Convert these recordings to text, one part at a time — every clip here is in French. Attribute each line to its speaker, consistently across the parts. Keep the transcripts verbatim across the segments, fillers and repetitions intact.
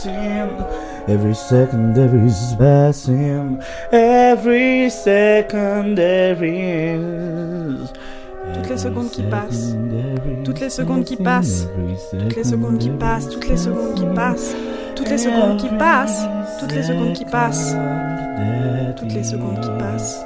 Speaker 1: Every second there is passing. Every second there is.
Speaker 2: Toutes les secondes qui passent. Toutes les secondes qui passent. Toutes les secondes qui passent. Toutes les secondes qui passent. Toutes les secondes qui passent. Toutes les secondes qui passent. Toutes les secondes qui passent.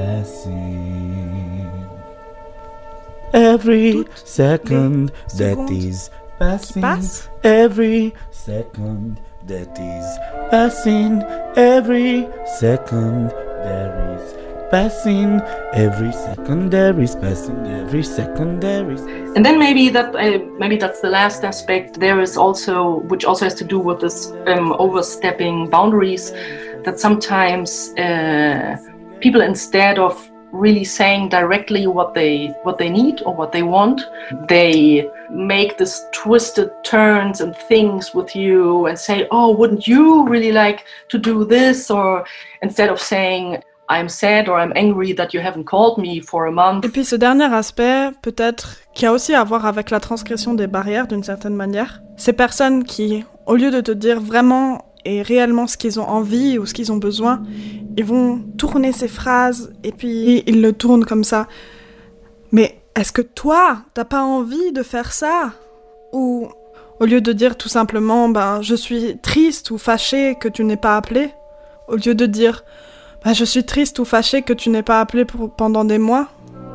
Speaker 1: Every second that is passing. Every second that is passing. Every second there is passing. Every second there is passing. Every second there is.
Speaker 3: And then maybe that uh, maybe that's the last aspect. There is also, which also has to do with this um, overstepping boundaries, that sometimes uh, people, instead of really saying directly what they what they need or what they want, they make this twisted turns and things with you and say, oh, wouldn't you really like to do this? Or instead of saying, I'm sad or I'm angry that you haven't called me for a month.
Speaker 2: Et puis ce dernier aspect, peut-être, qui a aussi à voir avec la transgression des barrières d'une certaine manière, ces personnes qui, au lieu de te dire vraiment et réellement ce qu'ils ont envie ou ce qu'ils ont besoin, ils vont tourner ces phrases et puis ils le tournent comme ça. Mais est-ce que toi, t'as pas envie de faire ça? Ou au lieu de dire tout simplement, ben, je suis triste ou fâchée que tu n'aies pas appelé, au lieu de dire, ben, je suis triste ou fâchée que tu n'aies pas appelé pour, pendant des mois,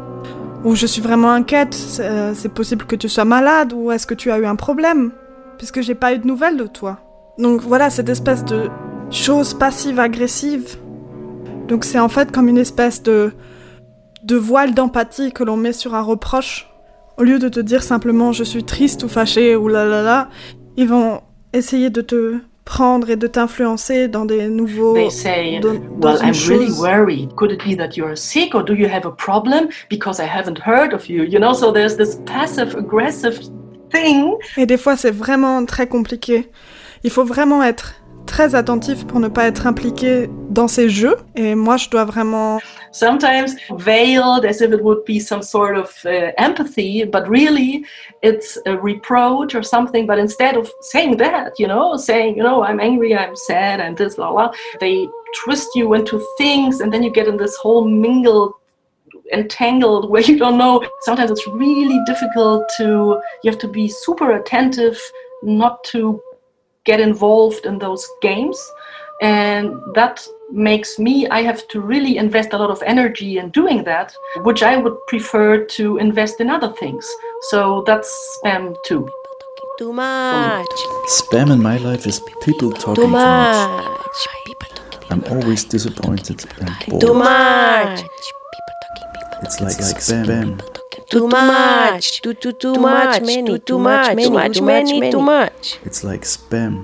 Speaker 2: ou je suis vraiment inquiète, c'est, c'est possible que tu sois malade, ou est-ce que tu as eu un problème, puisque j'ai pas eu de nouvelles de toi. Donc voilà, cette espèce de chose passive-agressive. Donc c'est en fait comme une espèce de, de voile d'empathie que l'on met sur un reproche. Au lieu de te dire simplement « je suis triste » ou « fâchée » ou « là là là », ils vont essayer de te prendre et de t'influencer dans des nouveaux...
Speaker 3: They say,
Speaker 2: dans,
Speaker 3: well,
Speaker 2: dans
Speaker 3: I'm
Speaker 2: chose.
Speaker 3: really worried. Could it be that you're sick or do you have a problem? Because I haven't heard of you. You know, so there's this passive-aggressive thing.
Speaker 2: Et des fois, c'est vraiment très compliqué. Il faut vraiment être très attentif pour ne pas être impliqué dans ces jeux. Et moi, je dois vraiment...
Speaker 3: Sometimes veiled as if it would be some sort of uh, empathy, but really it's a reproach or something. But instead of saying that, you know, saying, you know, I'm angry, I'm sad, I'm this, blah, blah, they twist you into things and then you get in this whole mingled, entangled where you don't know. Sometimes it's really difficult to, you have to be super attentive not to get involved in those games, and that makes me, I have to really invest a lot of energy in doing that, which I would prefer to invest in other things. So that's spam too.
Speaker 4: Too much.
Speaker 5: Spam in my life is people talking
Speaker 4: Too
Speaker 5: too much.
Speaker 4: much.
Speaker 5: I'm always disappointed and bored.
Speaker 4: Too much.
Speaker 5: It's like, like spam.
Speaker 4: Too much. Too too too much. Many. Too much. Many. Too many. Too much.
Speaker 5: It's like spam.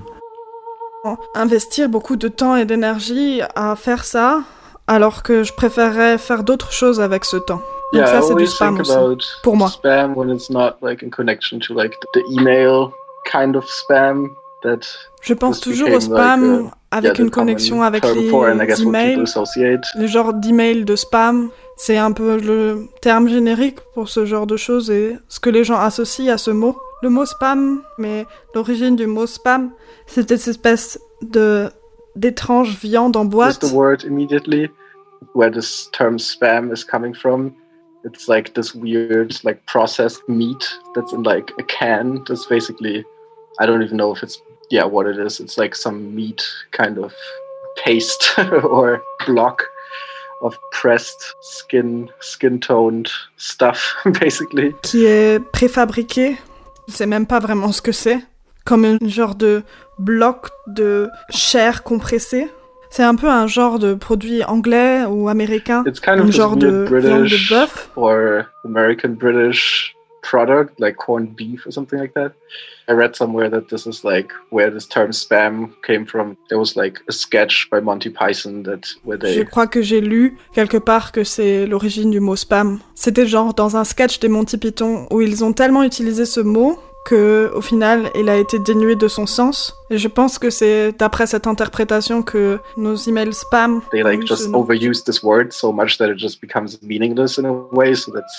Speaker 2: Investir beaucoup de temps et d'énergie à faire ça, alors que je préférerais faire d'autres choses avec ce temps. Donc
Speaker 6: Yeah,
Speaker 2: ça,
Speaker 6: I
Speaker 2: c'est du
Speaker 6: always
Speaker 2: spam
Speaker 6: think
Speaker 2: aussi,
Speaker 6: about
Speaker 2: pour moi.
Speaker 6: spam when it's not like in connection to like the email kind of spam that
Speaker 2: Je pense
Speaker 6: just
Speaker 2: toujours au
Speaker 6: became,
Speaker 2: spam
Speaker 6: like, uh,
Speaker 2: avec
Speaker 6: yeah,
Speaker 2: une
Speaker 6: the common
Speaker 2: connexion avec
Speaker 6: term
Speaker 2: les
Speaker 6: for, and I guess what
Speaker 2: emails.
Speaker 6: people associate.
Speaker 2: Les genres d'emails de spam, c'est un peu le terme générique pour ce genre de choses et ce que les gens associent à ce mot. Le mot spam, mais l'origine du mot spam, c'était cette espèce de d'étrange viande en
Speaker 6: Just
Speaker 2: boîte.
Speaker 6: the word immediately where this term spam is coming from. It's like this weird like processed meat that's in like a can. That's basically, I don't even know if it's, yeah, what it is. It's like some meat kind of paste or block of pressed skin, skin-toned stuff, basically.
Speaker 2: Qui est préfabriqué. Je sais même pas vraiment ce que c'est. Comme un genre de bloc de chair compressée. C'est un peu un genre de produit anglais ou américain.
Speaker 6: It's kind
Speaker 2: un
Speaker 6: of this
Speaker 2: genre de
Speaker 6: weird
Speaker 2: viande de
Speaker 6: British
Speaker 2: bœuf.
Speaker 6: or American British product, like corned beef or something like that. I read somewhere that this is like where this term spam came from. There was like a sketch by Monty Python that where they...
Speaker 2: Je crois que j'ai lu quelque part que c'est l'origine du mot spam. C'était genre dans un sketch des Monty Python où ils ont tellement utilisé ce mot que au final, il a été dénué de son sens. Et je pense que c'est d'après cette interprétation que nos emails spam...
Speaker 6: They like just overuse this word so much that it just becomes meaningless in a way. So that's,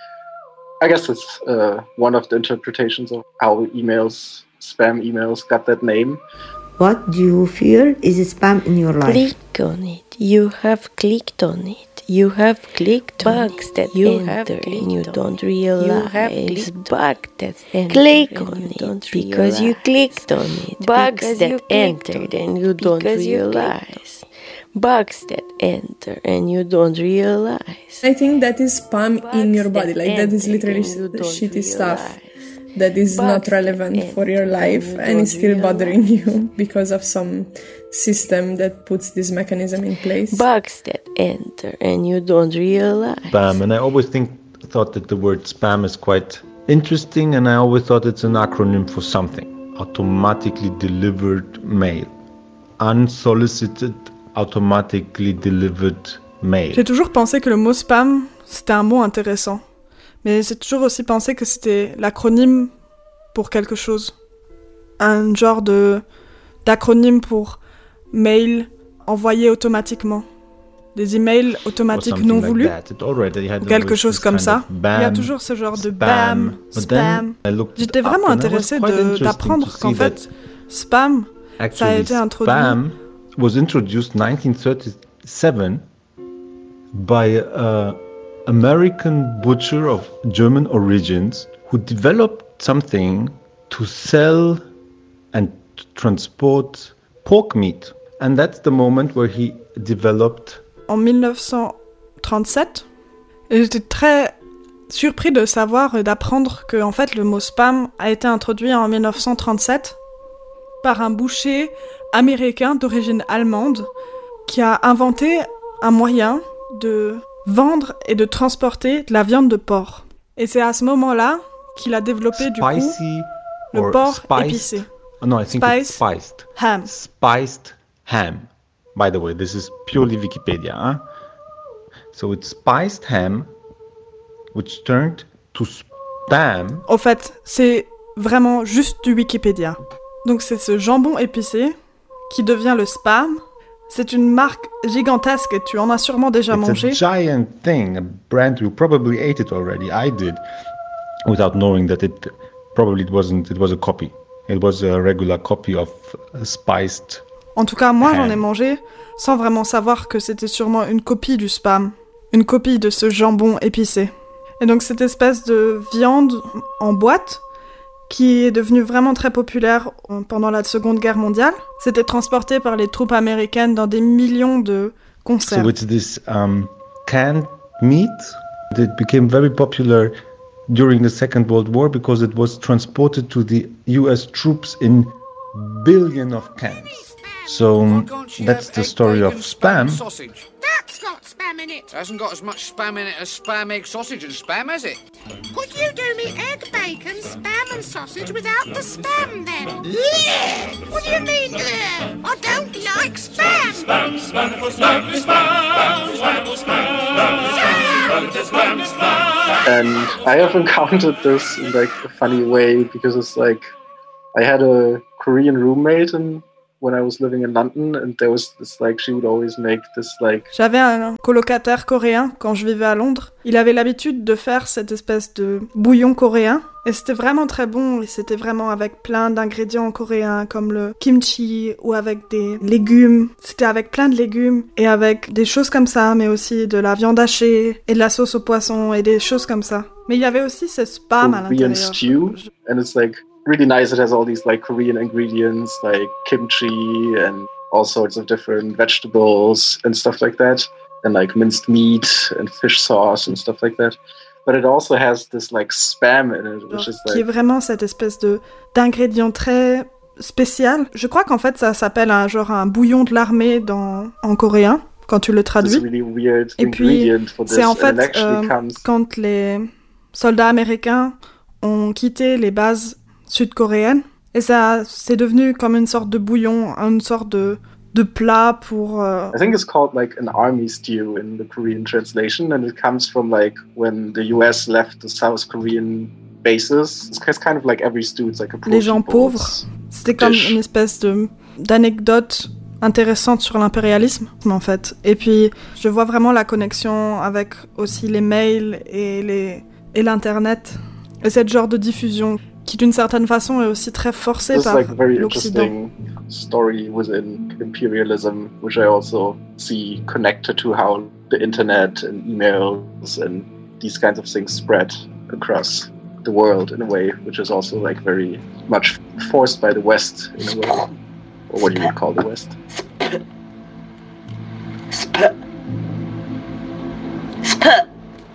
Speaker 6: I guess it's uh, one of the interpretations of how emails, spam emails got that name.
Speaker 7: What do you feel is spam in your life?
Speaker 4: Click on it. You have clicked on it. You have clicked bugs on that you enter and you don't realize bugs that enter click on it don't because you clicked on it bugs that entered and you don't realize bugs that enter and you don't realize.
Speaker 8: I think that is spam in your body, like that is literally shitty stuff that is not relevant for your life and is still bothering you because of some system that puts this mechanism in place.
Speaker 4: Bugs that enter and you don't realize.
Speaker 1: Spam, and I always think thought that the word spam is quite interesting, and I always thought it's an acronym for something. Automatically delivered mail. Unsolicited, automatically delivered mail.
Speaker 2: J'ai toujours pensé que le mot spam, c'était un mot intéressant. Mais j'ai toujours aussi pensé que c'était l'acronyme pour quelque chose. Un genre de d'acronyme pour mail envoyé automatiquement. Des emails automatiques non voulus. Ou quelque chose comme ça. Il y a toujours ce genre de bam, spam. J'étais vraiment intéressée de, d'apprendre qu'en fait, spam, ça a été introduit.
Speaker 1: Spam was introduced nineteen thirty-seven by a American butcher of German origins who developed something to sell and transport pork meat. And that's the moment where he developed...
Speaker 2: En dix-neuf cent trente-sept, et j'étais très surpris de savoir et d'apprendre que en fait, le mot spam a été introduit en dix-neuf cent trente-sept par un boucher américain d'origine allemande qui a inventé un moyen de vendre et de transporter de la viande de porc. Et c'est à ce moment-là qu'il a développé du coup le porc
Speaker 1: spiced,
Speaker 2: épicé.
Speaker 1: No, I think
Speaker 2: Spice
Speaker 1: it's spiced.
Speaker 2: ham.
Speaker 1: Spiced ham. By the way, this is purely Wikipedia. Huh? So it's spiced ham, which turned to spam.
Speaker 2: Au fait, c'est vraiment juste du Wikipédia. Donc c'est ce jambon épicé qui devient le spam. C'est une marque gigantesque et tu en as sûrement déjà
Speaker 1: It's
Speaker 2: mangé.
Speaker 1: a giant thing, a brand. You probably ate it already. I did, without knowing that it probably it wasn't. It was a copy. It was a regular copy of a spiced.
Speaker 2: En tout cas, moi,
Speaker 1: ham.
Speaker 2: j'en ai mangé sans vraiment savoir que c'était sûrement une copie du spam. Une copie de ce jambon épicé. Et donc cette espèce de viande en boîte qui est devenue vraiment très populaire pendant la Seconde Guerre mondiale. C'était transporté par les troupes américaines dans des millions de conserves.
Speaker 1: So it's this um, canned meat that became very popular during the Second World War because it was transported to the U S troops in billion of cans. So um, that's the story of spam.
Speaker 9: That's got spam in it. Hasn't got as much spam in it as spam, egg, sausage and spam, has it? Could you do me egg, bacon, spam and sausage without the spam then? Yeah! What do you mean, yeah? I don't like spam! Spam, spam, spam, spam, spam, spam, spam, spam, spam.
Speaker 6: And I have encountered this in like a funny way because it's like I had a Korean roommate and when I was living in London, and there was this like she would always make this like.
Speaker 2: J'avais un colocataire coréen quand je vivais à Londres. Il avait l'habitude de faire cette espèce de bouillon coréen, et c'était vraiment très bon. Et c'était vraiment avec plein d'ingrédients coréens comme le kimchi ou avec des légumes. C'était avec plein de légumes et avec des choses comme ça, mais aussi de la viande hachée et de la sauce au poisson et des choses comme ça. Mais il y avait aussi ce spam à l'intérieur.
Speaker 6: Korean stew, and it's like. Really nice. It has all these like Korean ingredients like kimchi and all sorts of different vegetables and stuff like that, and like minced meat and fish sauce and stuff like that. But it also has this like spam in it, which is like...
Speaker 2: qui est vraiment cette espèce de d'ingrédient très spécial. Je crois qu'en fait ça s'appelle un genre un bouillon de l'armée dans en coréen quand tu le traduis.
Speaker 6: Really weird
Speaker 2: Et puis
Speaker 6: for this,
Speaker 2: c'est en fait euh,
Speaker 6: comes...
Speaker 2: quand les soldats américains ont quitté les bases sud-coréenne, et ça c'est devenu comme une sorte de bouillon, une sorte de, de plat pour... Uh...
Speaker 6: I think it's called like an army stew in the Korean translation, and it comes from like when the U S left the South Korean bases. It's kind of like every stew, it's like a
Speaker 2: Les gens pauvres, c'était comme une espèce de, d'anecdote intéressante sur l'impérialisme, en fait. Et puis, je vois vraiment la connexion avec aussi les mails et, les, et l'Internet. Et cette genre de diffusion qui d'une certaine façon est aussi très forcé
Speaker 6: This
Speaker 2: par
Speaker 6: like very
Speaker 2: l'Occident.
Speaker 6: interesting story within imperialism, which I also see connected to how the internet and emails and these kinds of things spread across the world in a way, which is also like very much forced by the West in a way, or what you would call the West.
Speaker 10: Sp- Sp-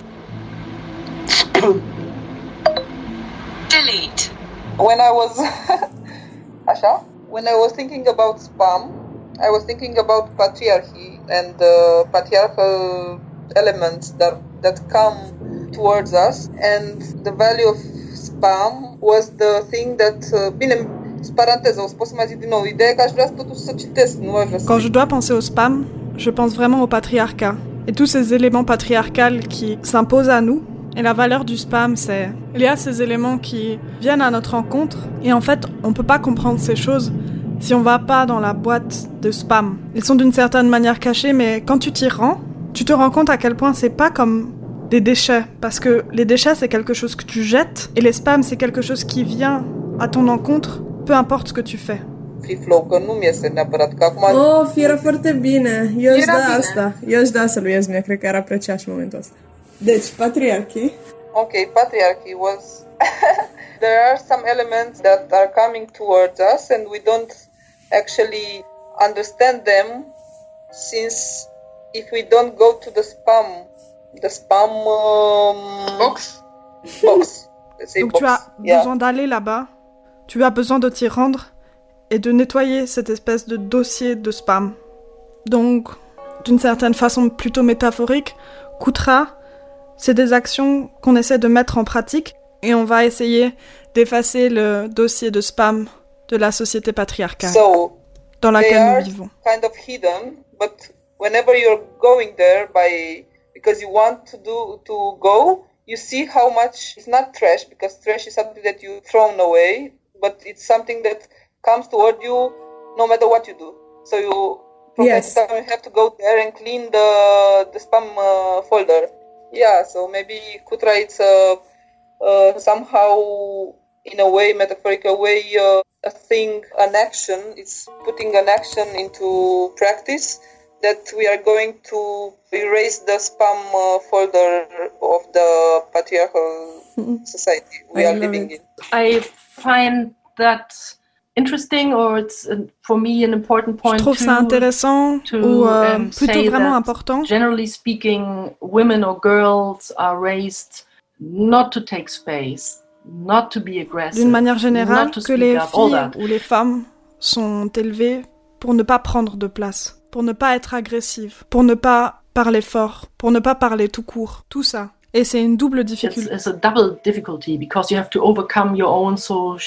Speaker 10: Sp- Delete.
Speaker 11: When I was Asha, when I was thinking about spam, I was thinking about patriarchy and uh, patriarchal elements that that come towards us, and the value of spam was the thing that uh, bine, paranteză, o să pot să mai zic din nou, ideea că aș vrea totuși să citesc, nu aș vrea să...
Speaker 2: Quand je dois penser au spam, je pense vraiment au patriarcat et tous ces éléments patriarcals qui s'imposent à nous. Et la valeur du spam, c'est... Il y a ces éléments qui viennent à notre rencontre, et en fait, on peut pas comprendre ces choses si on va pas dans la boîte de spam. Ils sont d'une certaine manière cachés, mais quand tu t'y rends, tu te rends compte à quel point c'est pas comme des déchets. Parce que les déchets, c'est quelque chose que tu jettes, et les spams, c'est quelque chose qui vient à ton encontre, peu importe ce que tu fais.
Speaker 11: Free flow, că nu mi-este neapărat, că acum...
Speaker 8: Oh, era foarte bine. Eu aș
Speaker 11: Era
Speaker 8: da
Speaker 11: bine.
Speaker 8: asta. Eu aș da asta lui Esmia, cred că ar aprecia și momentul ăsta. Deci, patriarchy.
Speaker 11: Okay, patriarchy was... There are some elements that are coming towards us and we don't actually understand them, since if we don't go to the spam, the spam um,
Speaker 3: box,
Speaker 11: box, let's say
Speaker 2: Donc
Speaker 11: box.
Speaker 2: tu as
Speaker 11: yeah.
Speaker 2: besoin d'aller là-bas, tu as besoin de t'y rendre et de nettoyer cette espèce de dossier de spam. Donc, d'une certaine façon plutôt métaphorique, Kutra, c'est des actions qu'on essaie de mettre en pratique et on va essayer d'effacer le dossier de spam de la société patriarcale
Speaker 11: So,
Speaker 2: dans
Speaker 11: they
Speaker 2: laquelle
Speaker 11: are
Speaker 2: nous vivons.
Speaker 11: kind of hidden, but whenever you're going there by because you want to do to go, you see how much it's not trash, because trash is something that you thrown away, but it's something that comes toward you no matter what you do. So you from
Speaker 8: Yes.
Speaker 11: time to time you have to go there and clean the the spam uh, folder. Yeah, so maybe Kutra it's uh, uh, somehow in a way, metaphorical way, uh, a thing, an action. It's putting an action into practice that we are going to erase the spam uh, folder of the patriarchal society we
Speaker 8: I
Speaker 11: are
Speaker 8: love
Speaker 11: living
Speaker 8: it.
Speaker 11: in.
Speaker 3: I find that interesting, or it's uh, for me an important point.
Speaker 2: Je trouve
Speaker 3: to,
Speaker 2: ça intéressant
Speaker 3: to,
Speaker 2: ou euh,
Speaker 3: um,
Speaker 2: plutôt
Speaker 3: say
Speaker 2: vraiment
Speaker 3: that,
Speaker 2: important.
Speaker 3: Generally speaking, women or girls are raised not to take space, not to be aggressive,
Speaker 2: D'une manière générale,
Speaker 3: not to
Speaker 2: que
Speaker 3: speak
Speaker 2: les
Speaker 3: up, all
Speaker 2: filles
Speaker 3: that.
Speaker 2: ou les femmes sont élevées pour ne pas prendre de place, pour ne pas être agressives, pour ne pas parler fort, pour ne pas parler tout court, tout ça. Et c'est une double
Speaker 3: It's,
Speaker 2: difficulté.
Speaker 3: it's a double difficulty because you have to overcome your own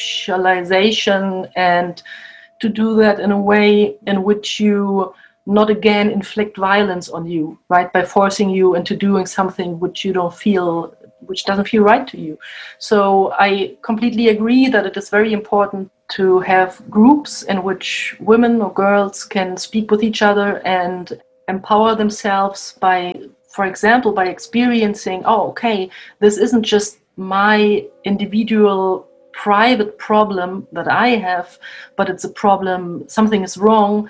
Speaker 3: socialization and to do that in a way in which you not again inflict violence on you, right? By forcing you into doing something which you don't feel, which doesn't feel right to you. So I completely agree that it is very important to have groups in which women or girls can speak with each other and empower themselves by, for example, by experiencing, oh, okay, this isn't just my individual private problem that I have, but it's a problem, something is wrong,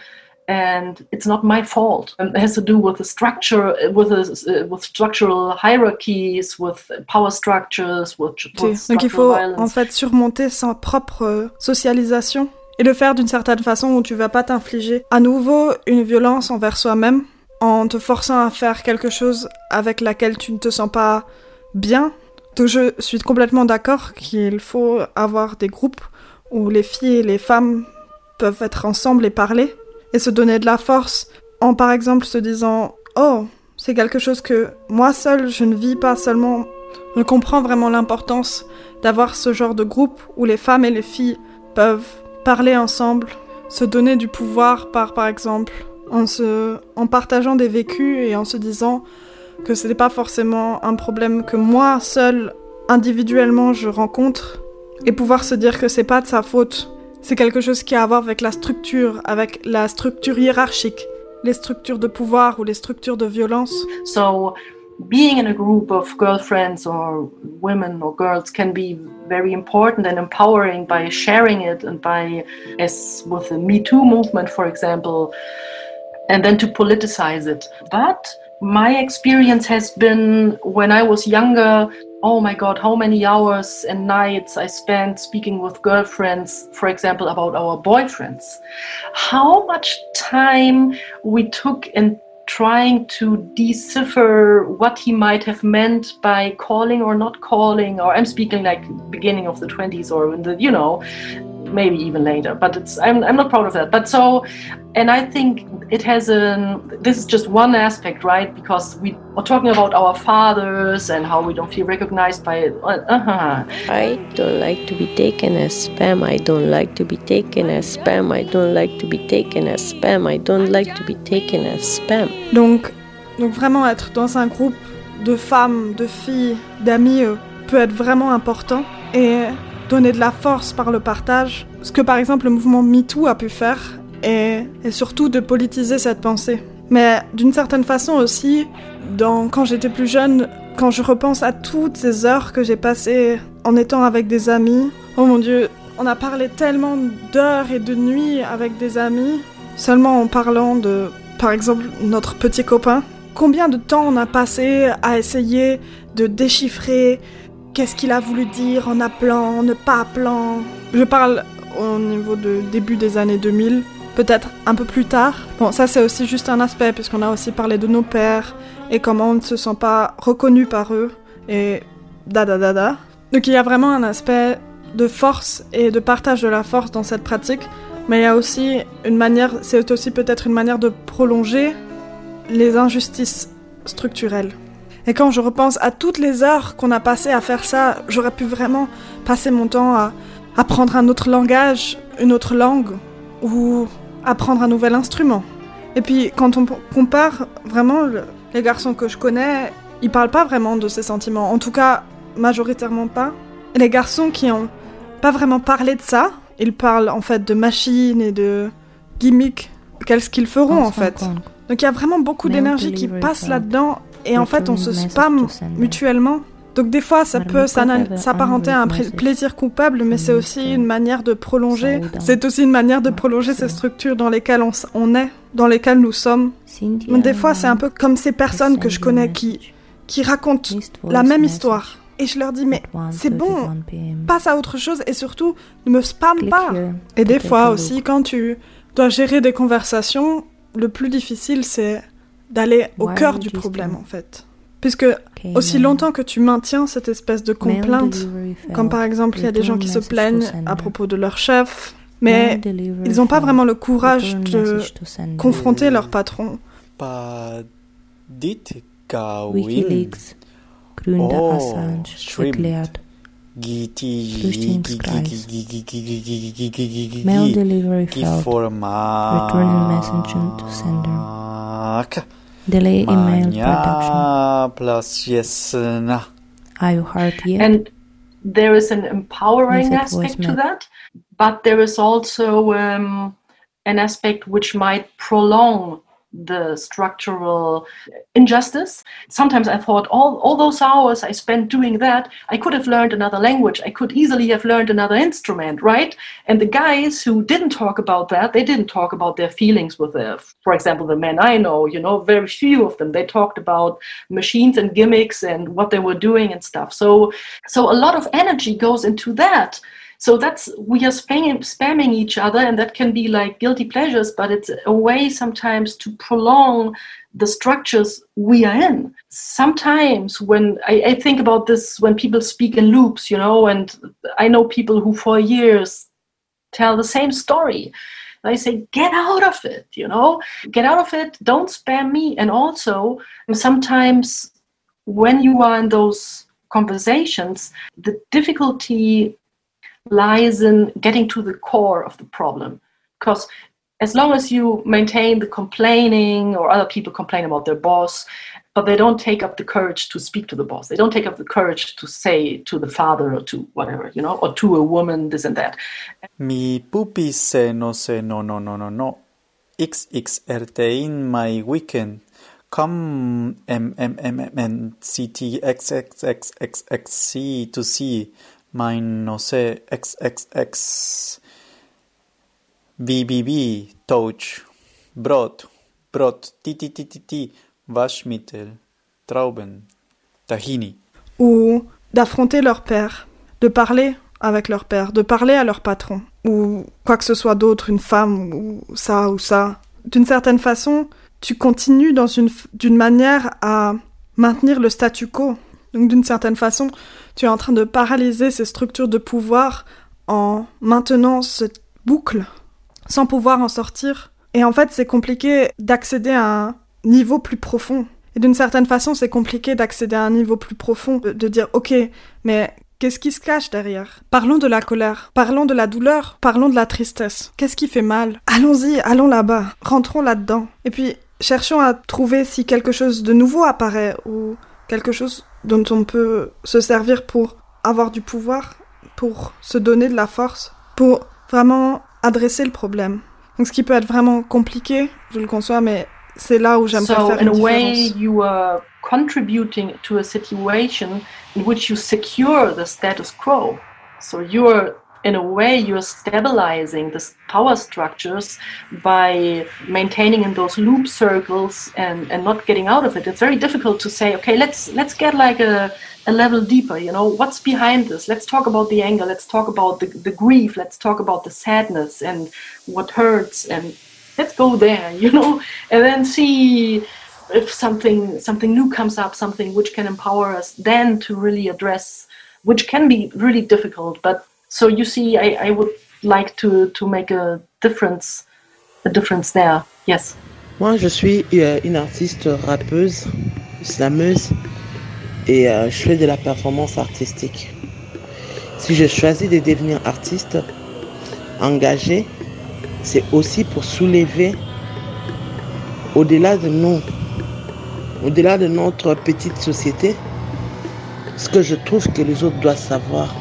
Speaker 3: and it's not my fault. And it has to do with the structure, with a, with structural hierarchies, with power structures, with, with
Speaker 2: Donc il
Speaker 3: structural
Speaker 2: faut
Speaker 3: violence.
Speaker 2: en fait surmonter sa propre euh, socialisation et le faire d'une certaine façon où tu vas pas t'infliger à nouveau une violence envers soi-même en te forçant à faire quelque chose avec laquelle tu ne te sens pas bien. Donc je suis complètement d'accord qu'il faut avoir des groupes où les filles et les femmes peuvent être ensemble et parler et se donner de la force en par exemple se disant « Oh, c'est quelque chose que moi seule je ne vis pas seulement ». Je comprends vraiment l'importance d'avoir ce genre de groupe où les femmes et les filles peuvent parler ensemble, se donner du pouvoir par par exemple en, se, en partageant des vécus et en se disant que ce n'est pas forcément un problème que moi seule individuellement je rencontre et pouvoir se dire que c'est pas de sa faute. C'est quelque chose qui a à voir avec la structure, avec la structure hiérarchique, les structures de pouvoir ou les structures de violence.
Speaker 3: So being in a group of girlfriends or women or girls can be very important and empowering by sharing it and by, as with the Me Too movement, for example, and then to politicize it. But my experience has been when I was younger, oh my God, how many hours and nights I spent speaking with girlfriends, for example, about our boyfriends. How much time we took in trying to decipher what he might have meant by calling or not calling, or I'm speaking like beginning of the twenties or in the, you know, maybe even later, but it's I'm I'm not proud of that. But so, and I think it has a, this is just one aspect, right? Because we are talking about our fathers and how we don't feel recognized by it. Uh-huh.
Speaker 4: I don't like to be taken as spam. I don't like to be taken as spam. I don't like to be taken as spam. I don't like to be taken as spam.
Speaker 2: Donc, donc vraiment être dans un groupe de femmes, de filles, d'amis euh, peut être vraiment important et donner de la force par le partage, ce que par exemple le mouvement MeToo a pu faire, et, et surtout de politiser cette pensée. Mais d'une certaine façon aussi, dans, quand j'étais plus jeune, quand je repense à toutes ces heures que j'ai passées en étant avec des amis, oh mon Dieu, on a parlé tellement d'heures et de nuits avec des amis, seulement en parlant de, par exemple, notre petit copain. Combien de temps on a passé à essayer de déchiffrer qu'est-ce qu'il a voulu dire en appelant, en ne pas appelant. Je parle au niveau de début des années deux mille, peut-être un peu plus tard. Bon, ça c'est aussi juste un aspect, puisqu'on a aussi parlé de nos pères et comment on ne se sent pas reconnu par eux et da da da da. Donc il y a vraiment un aspect de force et de partage de la force dans cette pratique, mais il y a aussi une manière, c'est aussi peut-être une manière de prolonger les injustices structurelles. Et quand je repense à toutes les heures qu'on a passées à faire ça, j'aurais pu vraiment passer mon temps à apprendre un autre langage, une autre langue, ou apprendre un nouvel instrument. Et puis, quand on compare, vraiment, le, les garçons que je connais, ils parlent pas vraiment de ces sentiments. En tout cas, majoritairement pas. Et les garçons qui ont pas vraiment parlé de ça, ils parlent en fait de machines et de gimmicks, qu'est-ce qu'ils feront en fait. Donc il y a vraiment beaucoup d'énergie qui passe là-dedans. Et en fait, on se spamme mutuellement. Donc des fois, ça peut s'apparenter à un plaisir coupable, mais c'est aussi une manière de prolonger. C'est aussi une manière de prolonger ces structures dans lesquelles on, on est, dans lesquelles nous sommes. Mais des fois, c'est un peu comme ces personnes que je connais qui, qui racontent la même histoire. Et je leur dis, mais c'est bon, passe à autre chose et surtout, ne me spamme pas. Et des fois aussi, quand tu dois gérer des conversations, le plus difficile, c'est d'aller au cœur du problème, en fait. Puisque aussi longtemps que tu maintiens cette espèce de complainte, comme par exemple, il y a des gens qui se plaignent à propos de leur chef, mais ils n'ont pas vraiment le courage de confronter leur patron.
Speaker 1: WikiLeaks gründe Assange erklärt. Mail delivery failed. Returning message to sender. Delay email production. Are you hurt yet?
Speaker 3: And there is an empowering aspect to that, but there is also um, an aspect which might prolong the structural injustice. Sometimes I thought all, all those hours I spent doing that, I could have learned another language. I could easily have learned another instrument, right? And the guys who didn't talk about that, they didn't talk about their feelings with their, for example, the men I know, you know, very few of them, they talked about machines and gimmicks and what they were doing and stuff. So, so a lot of energy goes into that. So that's, we are spamming, spamming each other, and that can be like guilty pleasures, but it's a way sometimes to prolong the structures we are in. Sometimes when I, I think about this, when people speak in loops, you know, and I know people who for years tell the same story. I say, get out of it, you know, get out of it, don't spam me. And also, sometimes when you are in those conversations, the difficulty lies in getting to the core of the problem. Because as long as you maintain the complaining, or other people complain about their boss, but they don't take up the courage to speak to the boss. They don't take up the courage to say to the father or to whatever, you know, or to a woman, this and that.
Speaker 1: Mi pupi se no se no no no no no. X X R T in my weekend. Come M M M M N C T X X X X X C to see. Mein no sé, X X X, B B B, Touch, Brot, Brot, Titi Titi Titi, Waschmittel, Trauben, Tahini.
Speaker 2: Ou d'affronter leur père, de parler avec leur père, de parler à leur patron, ou quoi que ce soit d'autre, une femme, ou ça, ou ça. D'une certaine façon, tu continues dans une, d'une manière à maintenir le statu quo. Donc d'une certaine façon, tu es en train de paralyser ces structures de pouvoir en maintenant cette boucle, sans pouvoir en sortir. Et en fait, c'est compliqué d'accéder à un niveau plus profond. Et d'une certaine façon, c'est compliqué d'accéder à un niveau plus profond, de, de dire « Ok, mais qu'est-ce qui se cache derrière ? Parlons de la colère, parlons de la douleur, parlons de la tristesse. Qu'est-ce qui fait mal ? Allons-y, allons là-bas, rentrons là-dedans. Et puis, cherchons à trouver si quelque chose de nouveau apparaît ou quelque chose dont on peut se servir pour avoir du pouvoir, pour se donner de la force, pour vraiment adresser le problème. Donc ce qui peut être vraiment compliqué, je le conçois, mais c'est là où j'aimerais
Speaker 3: so,
Speaker 2: faire une différence.
Speaker 3: So in a way, you are contributing to a situation in which you secure the status quo. So you're, in a way, you're stabilizing the power structures by maintaining in those loop circles and, and not getting out of it. It's very difficult to say, okay, let's let's get like a, a level deeper, you know, what's behind this? Let's talk about the anger, let's talk about the, the grief, let's talk about the sadness and what hurts, and let's go there, you know, and then see if something something new comes up, something which can empower us then to really address, which can be really difficult, but so you see, I, I would like to, to make a difference, a difference there. Yes.
Speaker 10: Moi, je suis une artiste rappeuse, slameuse, et euh, je fais de la performance artistique. Si je choisis de devenir artiste engagée, c'est aussi pour soulever au-delà de nous, au-delà de notre petite société, ce que je trouve que les autres doivent savoir.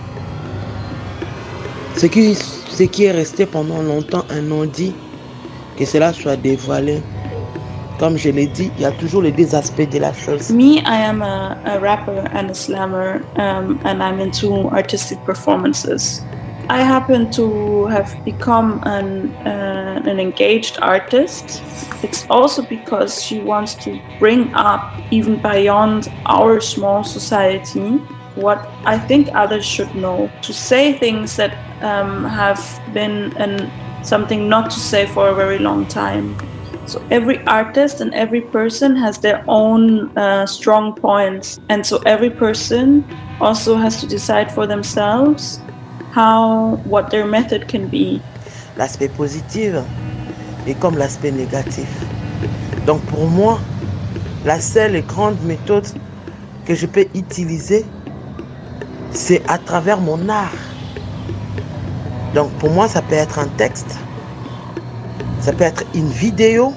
Speaker 10: Ce qui, ce qui est resté pendant longtemps un non-dit, que cela soit dévoilé. Comme je l'ai dit, il y a toujours les deux aspects de la chose.
Speaker 12: Me, I am a, a rapper and a slammer, um, and I'm into artistic performances. I happen to have become an, uh, an engaged artist. It's also because she wants to bring up, even beyond our small society, what I think others should know, to say things that um, have been an, something not to say for a very long time. So every artist and every person has their own uh, strong points, and so every person also has to decide for themselves how, what their method can be.
Speaker 10: L'aspect positif est comme l'aspect négatif. Donc pour moi, la seule et grande méthode que je peux utiliser, c'est à travers mon art. Donc pour moi, ça peut être un texte, ça peut être une vidéo,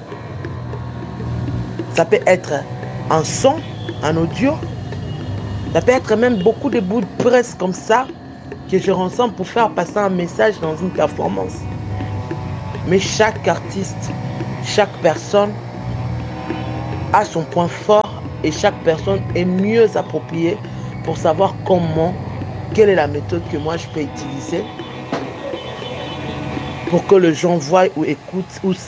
Speaker 10: ça peut être un son, un audio, ça peut être même beaucoup de bouts de presse comme ça que je rassemble pour faire passer un message dans une performance. Mais chaque artiste, chaque personne a son point fort et chaque personne est mieux appropriée pour savoir comment, quelle est la méthode que moi je peux utiliser pour que les gens voient ou écoutent ou